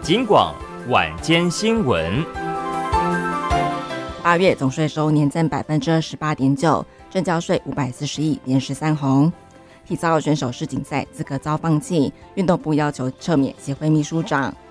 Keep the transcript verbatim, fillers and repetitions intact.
警广晚间新闻。 八月总税收年增百分之二十八点九，正交税五百四十亿，连十三红。体操选手世锦赛资格遭放弃，运动部要求撤免协会秘书长。